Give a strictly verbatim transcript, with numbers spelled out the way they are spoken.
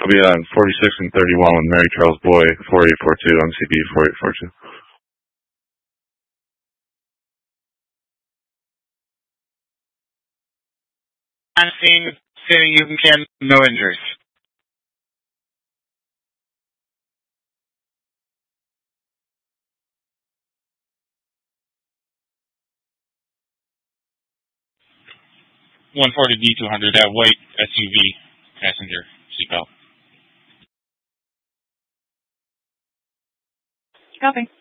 I'll be on forty-six and thirty-one with Mary Charles Boy, four eight four two, M C B four eight four two. I'm seeing, seeing you can no injuries. one forty D two hundred, that white S U V passenger seatbelt. Copy.